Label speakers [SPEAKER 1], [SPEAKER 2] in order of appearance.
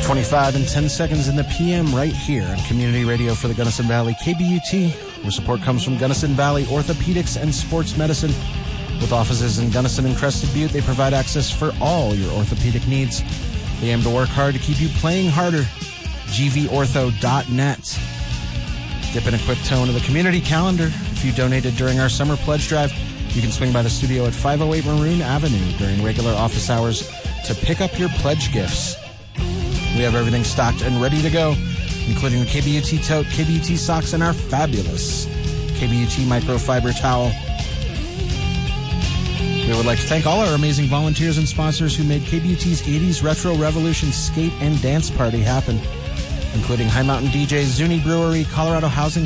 [SPEAKER 1] 2:25 and 10 seconds in the PM right here on Community Radio for the Gunnison Valley KBUT, where support comes from Gunnison Valley Orthopedics and Sports Medicine. With offices in Gunnison and Crested Butte, they provide access for all your orthopedic needs. They aim to work hard to keep you playing harder. gvortho.net. Dip in a quick toe into the community calendar. If you donated during our summer pledge drive, you can swing by the studio at 508 Maroon Avenue during regular office hours to pick up your pledge gifts. We have everything stocked and ready to go, including the KBUT tote, KBUT socks, and our fabulous KBUT microfiber towel. We would like to thank all our amazing volunteers and sponsors who made KBUT's 80s Retro Revolution skate and dance party happen, including High Mountain DJs, Zuni Brewery, Colorado Housing